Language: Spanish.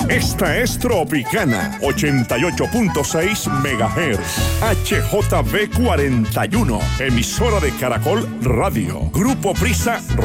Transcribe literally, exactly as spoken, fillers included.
Esta es Tropicana, ochenta y ocho punto seis megahertz, H J B cuarenta y uno, emisora de Caracol Radio. Grupo Prisa